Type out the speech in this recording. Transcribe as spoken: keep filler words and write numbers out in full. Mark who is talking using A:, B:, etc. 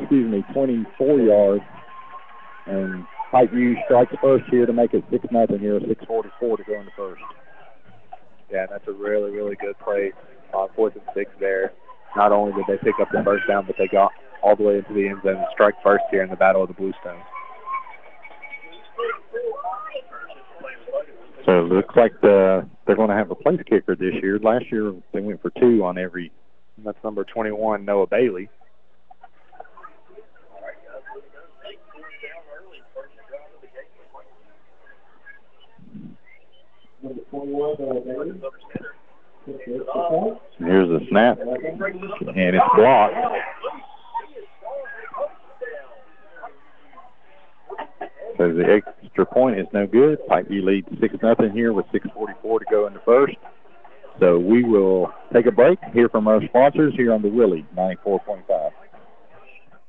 A: excuse me, twenty-four yards. And Pikeview strikes first here to make it six nothing here, six forty-four to go in the first.
B: Yeah, that's a really, really good play on fourth and six there. Not only did they pick up the first down, but they got all the way into the end zone and strike first here in the Battle of the Bluestones.
A: So it looks like the, they're going to have a place kicker this year. Last year they went for two on every.
B: That's number twenty-one, Noah Bailey.
A: Here's the snap, and it's blocked. So the extra point is no good. Pikeview leads six nothing here with six forty-four to go in the first. So we will take a break, hear from our sponsors here on the Willie ninety-four point five.